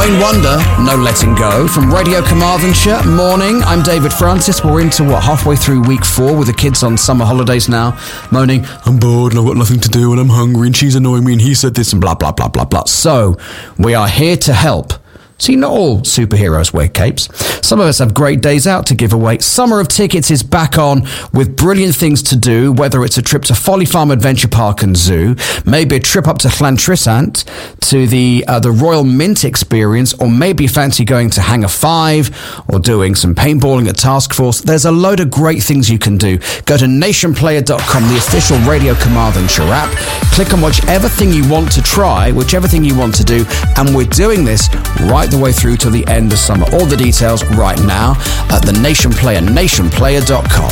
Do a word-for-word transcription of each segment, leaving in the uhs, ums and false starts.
One-Lane Wonder, No Letting Go, from Radio Carmarthenshire. Morning, I'm David Francis. We're into, what, halfway through week four with the kids on summer holidays now, moaning, I'm bored and I've got nothing to do and I'm hungry and she's annoying me and he said this and blah, blah, blah, blah, blah. So, we are here to help. See, not all superheroes wear capes. Some of us have great days out to give away. Summer of Tickets is back on with brilliant things to do, whether it's a trip to Folly Farm Adventure Park and Zoo, maybe a trip up to Llantrisant to the uh, the Royal Mint experience, or maybe you fancy going to Hangar five or doing some paintballing at Task Force. There's a load of great things you can do. Go to nation player dot com, the official Radio Carmarthenshire app. Click on whichever thing you want to try, whichever thing you want to do, and we're doing this right the way through to the end of summer. All the details right now at the Nation Player, nation player dot com.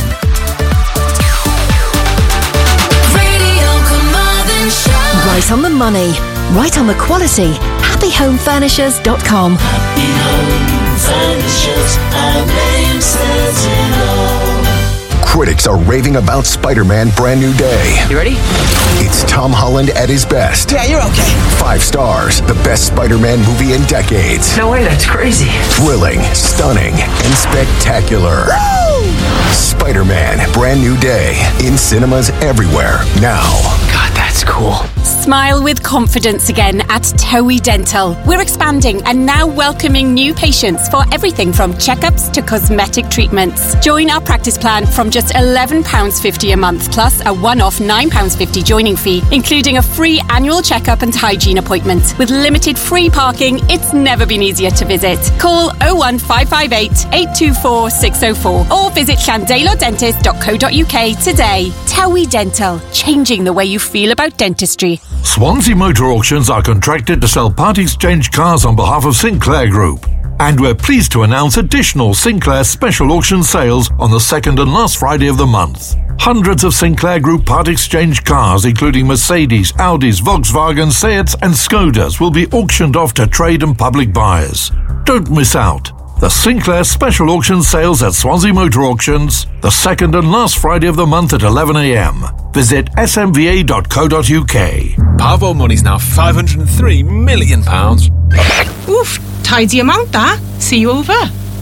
Right on the money, right on the quality. happy home furnishers dot com. Happy Home Furnishers, our name says it all. Critics are raving about Spider-Man Brand New Day. You ready? It's Tom Holland at his best. Yeah, you're okay. Five stars, the best Spider-Man movie in decades. No way, that's crazy. Thrilling, stunning, and spectacular. Woo! Spider-Man Brand New Day in cinemas everywhere now. God, that's cool. Smile with confidence again at Towie Dental. We're expanding and now welcoming new patients for everything from checkups to cosmetic treatments. Join our practice plan from just eleven pounds fifty a month plus a one-off nine pounds fifty joining fee, including a free annual checkup and hygiene appointment. With limited free parking, it's never been easier to visit. Call oh one five five eight, eight two four, six oh four or visit llandelo dentist dot co dot uk today. Towie Dental, changing the way you feel about dentistry. Swansea Motor Auctions are contracted to sell part exchange cars on behalf of Sinclair Group. And we're pleased to announce additional Sinclair special auction sales on the second and last Friday of the month. Hundreds of Sinclair Group part exchange cars, including Mercedes, Audis, Volkswagen, Seats and Skodas, will be auctioned off to trade and public buyers. Don't miss out. The Sinclair Special Auction Sales at Swansea Motor Auctions, the second and last Friday of the month at eleven a m. Visit s m v a dot co dot u k. Powerball money's now five hundred and three million pounds. Oof, tidy amount that. See you over.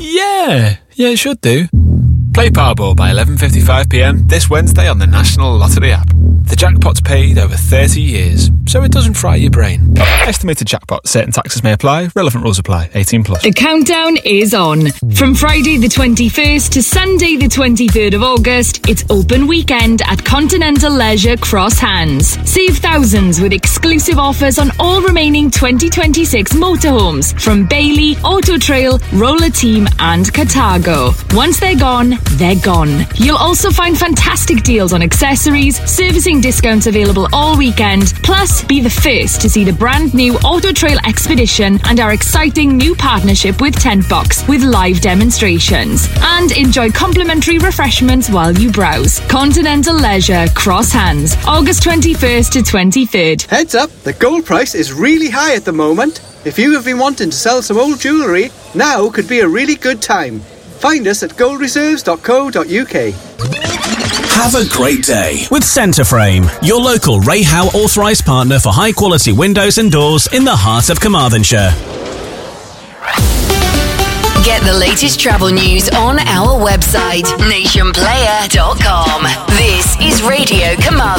Yeah, yeah, it should do. Play Powerball by eleven fifty-five p m this Wednesday on the National Lottery app. The jackpot's paid over thirty years, so it doesn't fry your brain. Estimated jackpot. Certain taxes may apply. Relevant rules apply. eighteen plus. The countdown is on. From Friday the twenty-first to Sunday the twenty-third of August, it's open weekend at Continental Leisure Cross Hands. Save thousands with exclusive offers on all remaining twenty twenty-six motorhomes from Bailey, Auto Trail, Roller Team and Cartago. Once they're gone, they're gone. You'll also find fantastic deals on accessories, servicing discounts available all weekend, plus be the first to see the brand new Auto Trail Expedition and our exciting new partnership with Tent Box with live demonstrations. And enjoy complimentary refreshments while you browse. Continental Leisure Cross Hands, August twenty-first to twenty-third. Heads up, the gold price is really high at the moment. If you have been wanting to sell some old jewellery, now could be a really good time. Find us at gold reserves dot co dot u k. Have a great day with Centreframe, your local Ray Howe authorised partner for high-quality windows and doors in the heart of Carmarthenshire. Get the latest travel news on our website, nation player dot com. This is Radio Carmarthenshire.